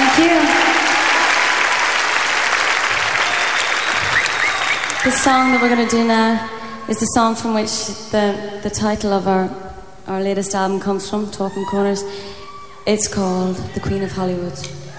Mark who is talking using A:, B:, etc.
A: Thank you. The song that we're going to do now is the song from which the title of our latest album comes from, Talking Corners. It's called The Queen of Hollywood.